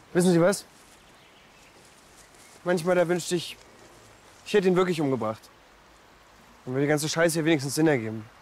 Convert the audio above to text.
Wissen Sie was? Manchmal da wünschte ich hätte ihn wirklich umgebracht. Dann würde die ganze Scheiße hier wenigstens Sinn ergeben.